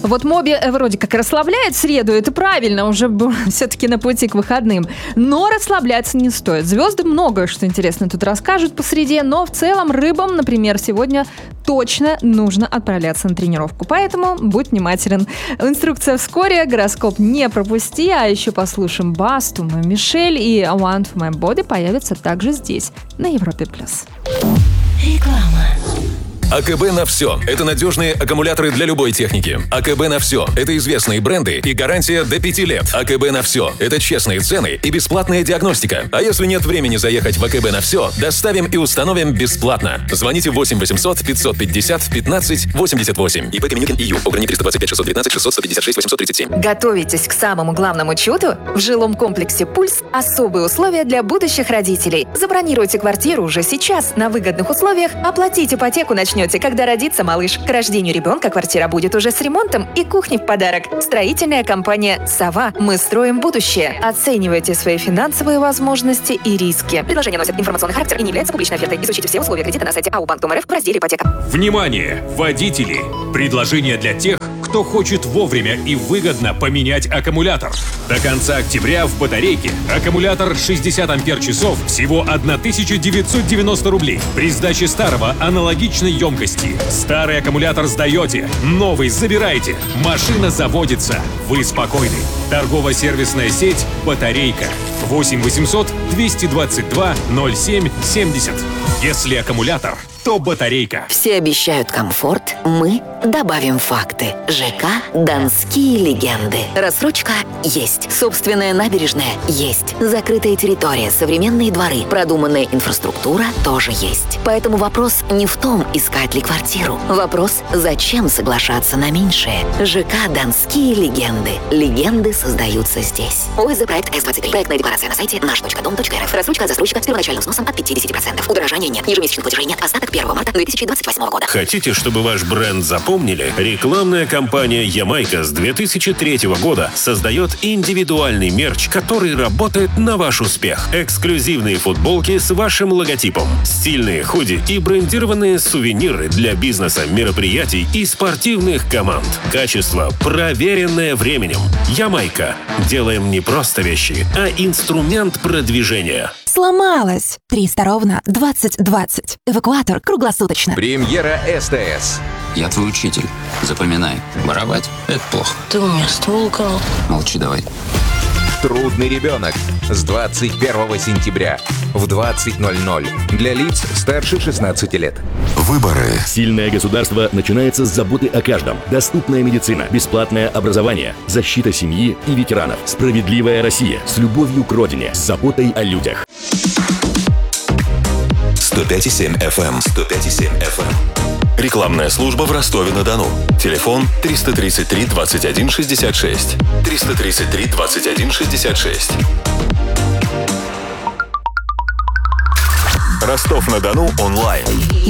Вот Моби вроде как расслабляет в среду, это правильно, уже все-таки на пути к выходным. Но расслабляться не стоит. Звезды многое, что интересно, тут расскажут по среде, но в целом рыбам, например, сегодня точно нужно отправляться на тренировку. Поэтому будь внимателен. Инструкция вскоре, гороскоп не пропусти, а еще послушаем Басту, Мишель и I Want For My Body появятся также здесь, на Европе+. Реклама. АКБ на все. Это надежные аккумуляторы для любой техники. АКБ на все. Это известные бренды и гарантия до 5 лет. АКБ на все. Это честные цены и бесплатная диагностика. А если нет времени заехать в АКБ на все, доставим и установим бесплатно. Звоните 8 800 550 15 88. ИП Каменюкин ИЮ. Ограничение 325 619 656 837. Готовитесь к самому главному чуду? В жилом комплексе «Пульс» особые условия для будущих родителей. Забронируйте квартиру уже сейчас на выгодных условиях, оплатить ипотеку начнете, когда родится малыш. К рождению ребенка квартира будет уже с ремонтом и кухней в подарок. Строительная компания «Сова». Мы строим будущее. Оценивайте свои финансовые возможности и риски. Предложение носит информационный характер и не является публичной офертой. Изучите все условия кредита на сайте АО Банк РФ в разделе «Ипотека». Внимание, водители! Предложение для тех, кто хочет вовремя и выгодно поменять аккумулятор. До конца октября в батарейке аккумулятор 60 ампер-часов всего 1990 рублей. При сдаче старого аналогичной емкости. Старый аккумулятор сдаете, новый забираете. Машина заводится. Вы спокойны. Торгово-сервисная сеть «Батарейка». 8 800 222 07 70. Если аккумулятор, то батарейка. Все обещают комфорт, мы добавим факты. ЖК «Донские легенды». Рассрочка есть. Собственная набережная есть. Закрытая территория, современные дворы, продуманная инфраструктура тоже есть. Поэтому вопрос не в том, искать ли квартиру. Вопрос, зачем соглашаться на меньшее. ЖК «Донские легенды». Легенды создаются здесь. ОСЗ проект С-23. Проектная декларация на сайте наш.дом.рф. Рассрочка от застройщика с первоначальным сносом от 50%. Удорожания нет. Ежемесячных платежей нет. Остаток 1 марта 2028 года. Хотите, чтобы ваш бренд запомнили? Рекламная кампания «Ямайка» с 2003 года создает индивидуальный мерч, который работает на ваш успех. Эксклюзивные футболки с вашим логотипом, стильные худи и брендированные сувениры для бизнеса, мероприятий и спортивных команд. Качество, проверенное временем. «Ямайка». Делаем не просто вещи, а инструмент продвижения. Сломалась. 300 ровно 2020. Эвакуатор круглосуточно. Премьера СТС. Я твой учитель. Запоминай. Воровать — это плохо. Ты у меня ствол украл. Молчи давай. Трудный ребенок. С 21 сентября в 20:00. Для лиц старше 16 лет. Выборы. Сильное государство начинается с заботы о каждом. Доступная медицина, бесплатное образование, защита семьи и ветеранов. Справедливая Россия с любовью к родине, с заботой о людях. 105,7 FM. 105,7 FM. Рекламная служба в Ростове-на-Дону. Телефон 333 21 66. 333 21 66. Ростов-на-Дону онлайн.